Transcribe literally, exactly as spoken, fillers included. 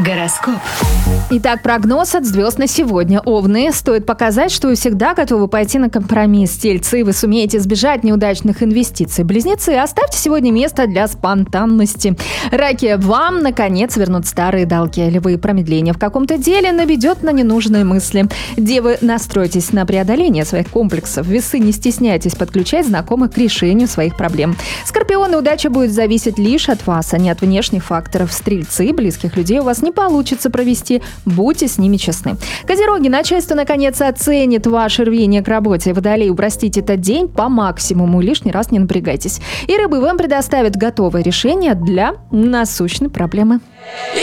Гороскоп. Итак, прогноз от звезд на сегодня. Овны, стоит показать, что вы всегда готовы пойти на компромисс. Тельцы, вы сумеете избежать неудачных инвестиций. Близнецы, оставьте сегодня место для спонтанности. Раки, вам, наконец, вернут старые долги. Львы, промедление в каком-то деле наведет на ненужные мысли. Девы, настройтесь на преодоление своих комплексов. Весы, не стесняйтесь подключать знакомых к решению своих проблем. Скорпионы, удача будет зависеть лишь от вас, а не от внешних факторов. Стрельцы, близких людей у вас не получится провести. Будьте с ними честны. Козероги, начальство наконец оценит ваше рвение к работе. Водолей, упростите этот день по максимуму, лишний раз не напрягайтесь. И рыбы, вам предоставят готовое решение для насущной проблемы.